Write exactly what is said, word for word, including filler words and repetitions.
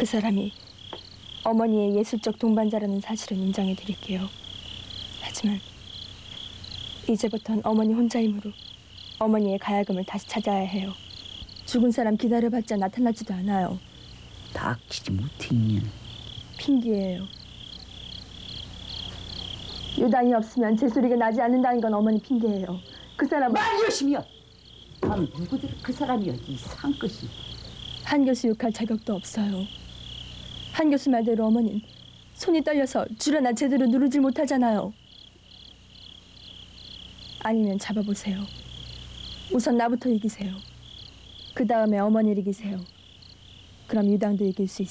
그 사람이 어머니의 예술적 동반자라는 사실은 인정해 드릴게요. 하지만 이제부턴 어머니 혼자 힘으로 어머니의 가야금을 다시 찾아야 해요. 죽은 사람 기다려봤자 나타나지도 않아요. 닥치지 못했냐. 핑계예요. 유당이 없으면 제 소리가 나지 않는다는 건 어머니 핑계예요. 그 사람은 말 조심이여. 넌 누구들 그 사람이여. 이 상것이. 한 교수 욕할 자격도 없어요. 한 교수 말대로 어머니는 손이 떨려서 줄 하나 제대로 누르질 못하잖아요. 아니면 잡아보세요. 우선 나부터 이기세요. 그 다음에 어머니를 이기세요. 그럼 유당도 이길 수 있어요.